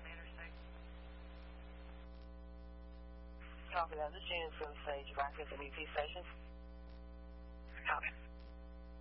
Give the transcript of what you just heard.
on the interstate. Copy that. This unit from Sage back at the BP station. Copy.